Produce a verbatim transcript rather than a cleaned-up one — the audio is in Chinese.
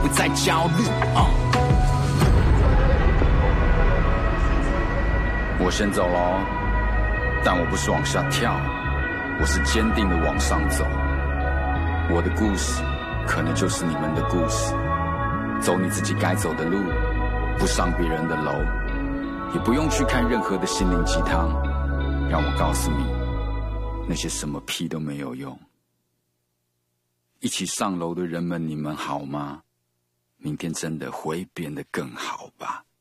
不再焦虑。uh、我先走咯，但我不是往下跳，我是坚定的往上走。我的故事可能就是你们的故事，走你自己该走的路，不上别人的楼，也不用去看任何的心灵鸡汤，让我告诉你，那些什么屁都没有用。一起上楼的人们，你们好吗？明天真的会变得更好吧。